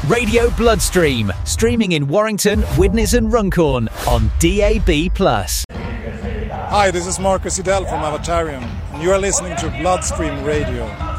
Radio Bloodstream, streaming in Warrington, Widnes and Runcorn on DAB+. Hi, this is Marcus Idell from Avatarium, and you are listening to Bloodstream Radio.